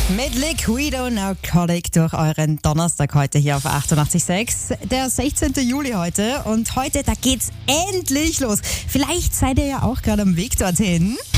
Mit Liquido Narcotic durch euren Donnerstag heute hier auf 88.6. Der 16. Juli heute und heute, da geht's endlich los. Vielleicht seid ihr ja auch gerade am Weg dorthin.